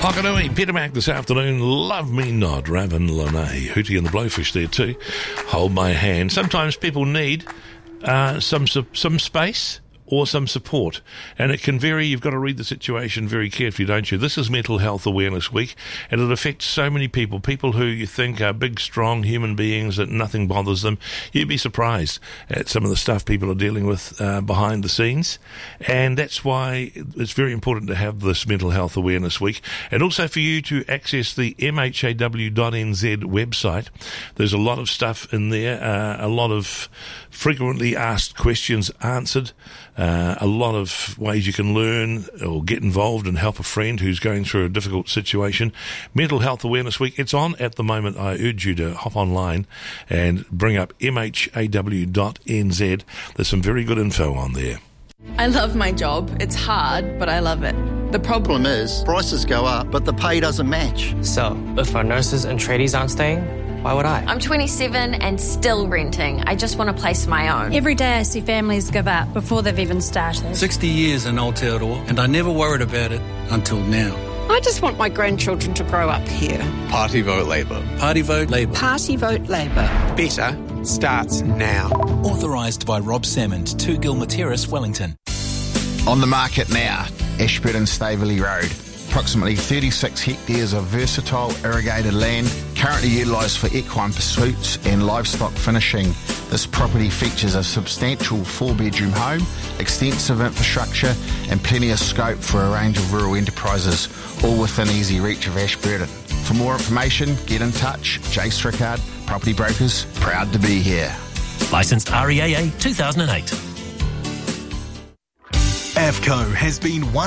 Whakanui, Peter Mac this afternoon. Love Me Not, Raven Lene. Hootie and the Blowfish there too. Hold My Hand. Sometimes people need some space or some support, and it can vary. You've got to read the situation very carefully, don't you? This is Mental Health Awareness Week, and it affects so many people who you think are big, strong human beings that nothing bothers them. You'd be surprised at some of the stuff people are dealing with behind the scenes, and that's why it's very important to have this Mental Health Awareness Week, and also for you to access the mhaw.nz website. There's a lot of stuff in there, a lot of frequently asked questions answered, a lot of ways you can learn or get involved and help a friend who's going through a difficult situation. Mental Health Awareness Week, it's on at the moment. I urge you to hop online and bring up mhaw.nz. There's some very good info on there. I love my job. It's hard, but I love it. The problem is prices go up, but the pay doesn't match. So, if our nurses and tradies aren't staying, why would I? I'm 27 and still renting. I just want a place of my own. Every day I see families give up before they've even started. 60 years in Aotearoa, and I never worried about it until now. I just want my grandchildren to grow up here. Party Vote Labour. Party Vote Labour. Party Vote Labour. Better starts now. Authorised by Rob Salmond, 2 Gilmer Terrace, Wellington. On the market now, Ashburton Staveley Road. Approximately 36 hectares of versatile irrigated land, currently utilised for equine pursuits and livestock finishing. This property features a substantial 4-bedroom home, extensive infrastructure and plenty of scope for a range of rural enterprises, all within easy reach of Ashburton. For more information, get in touch. Jay Strickard, Property Brokers, proud to be here. Licensed REAA 2008. AVCO has been one